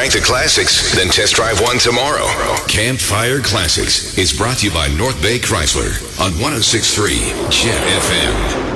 like the classics? Then test drive one tomorrow. Campfire Classics is brought to you by North Bay Chrysler on 106.3 Jet FM.